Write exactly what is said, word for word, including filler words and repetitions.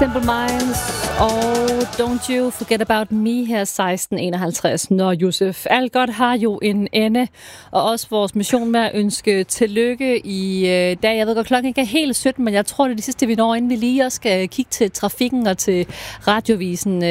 Simple Minds og Don't You Forget About Me her seksten enoghalvtreds. Nå, Josef, alt godt har jo en ende, og også vores mission med at ønske tillykke i øh, dag. Jeg ved godt, klokken ikke er helt sytten, men jeg tror, det er det sidste, vi når, inden vi lige også skal kigge til trafikken og til radiovisen.